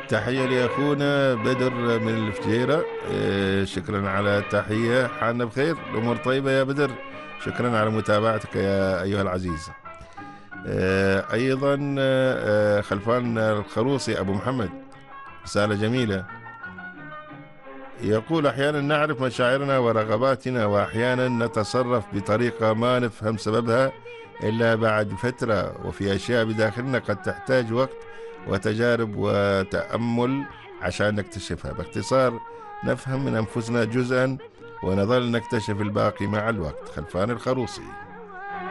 تحية لأخونا بدر من الفجيرة. شكرا على التحية، حالنا بخير، الأمور طيبة يا بدر. شكرا على متابعتك يا أيها العزيز. أيضا خلفان الخروصي أبو محمد، رسالة جميلة. يقول: أحيانا نعرف مشاعرنا ورغباتنا، وأحيانا نتصرف بطريقة ما نفهم سببها إلا بعد فترة، وفي أشياء بداخلنا قد تحتاج وقت وتجارب وتأمل عشان نكتشفها. باختصار، نفهم من أنفسنا جزءا ونظل نكتشف الباقي مع الوقت. خلفان الخروصي.